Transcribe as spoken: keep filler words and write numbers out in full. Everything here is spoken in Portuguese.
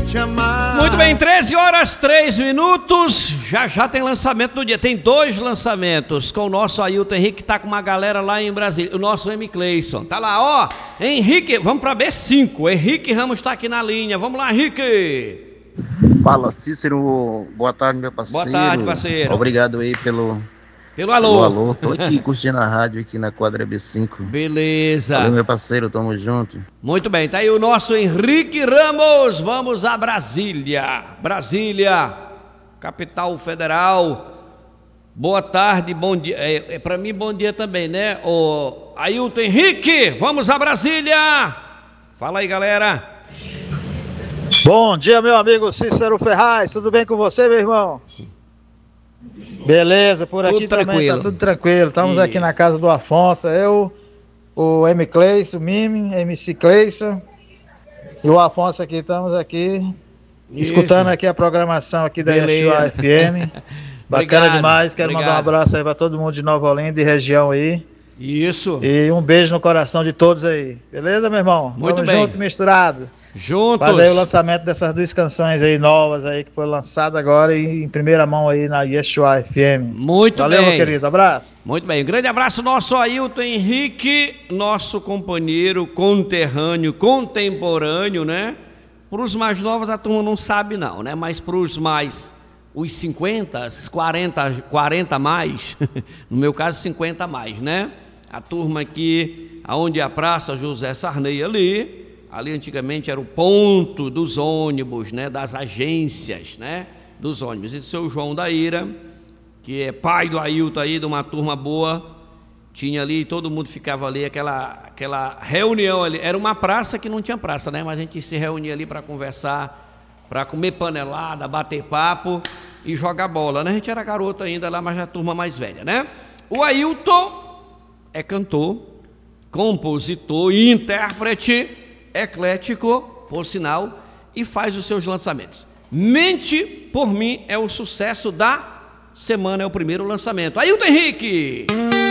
te amar. Muito bem, treze horas, três minutos. Já já tem lançamento do dia. Tem dois lançamentos com o nosso Ailton Henrique, que tá com uma galera lá em Brasília. O nosso M. Cleison. Tá lá, ó. Henrique, vamos pra B cinco. Henrique Ramos tá aqui na linha. Vamos lá, Henrique. Fala, Cícero. Boa tarde, meu parceiro. Boa tarde, parceiro. Obrigado aí pelo... Pelo alô. Pelo alô. Tô aqui curtindo a rádio aqui na quadra B cinco. Beleza. Valeu, meu parceiro. Tamo junto. Muito bem, tá aí o nosso Henrique Ramos. Vamos a Brasília. Brasília, capital federal. Boa tarde, bom dia. É, é para mim, bom dia também, né? O Ailton Henrique, vamos a Brasília. Fala aí, galera. Bom dia, meu amigo Cícero Ferraz. Tudo bem com você, meu irmão? Beleza, por aqui Tudo também tranquilo. tá tudo tranquilo. Estamos Isso. aqui na casa do Afonso, eu, o M. Cleison, o Mimi, M C Cleison e o Afonso aqui. Estamos aqui Isso. escutando aqui a programação aqui da Beleza. S U A F M. Bacana Obrigado, demais. Quero obrigado. mandar um abraço aí para todo mundo de Nova Olinda e região aí. Isso. E um beijo no coração de todos aí. Beleza, meu irmão? Muito Tamo bem. junto, misturado. Juntos. Faz aí o lançamento dessas duas canções aí novas aí que foi lançado agora em, em primeira mão aí na S U A F M. Muito Valeu, bem. meu querido. Abraço. Muito bem, um grande abraço nosso Ailton Henrique, nosso companheiro, conterrâneo, contemporâneo, né? Para os mais novos a turma não sabe não, né? Mas para os mais, os cinquenta, quarenta, quarenta a mais, no meu caso cinquenta a mais, né? A turma aqui, aonde é a Praça José Sarney ali, ali antigamente era o ponto dos ônibus, né? Das agências, né? Dos ônibus. E o seu João da Ira, que é pai do Ailton aí, de uma turma boa, tinha ali, todo mundo ficava ali, aquela, aquela reunião ali, era uma praça que não tinha praça, né, mas a gente se reunia ali para conversar, para comer panelada, bater papo e jogar bola, né, a gente era garoto ainda lá, mas já turma mais velha, né. O Ailton é cantor, compositor e intérprete, eclético, por sinal, e faz os seus lançamentos. Mente por Mim é o sucesso da semana, é o primeiro lançamento. Ailton Henrique!